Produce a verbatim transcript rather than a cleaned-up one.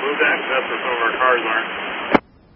move that? 'Cause that's where some of our cars aren't.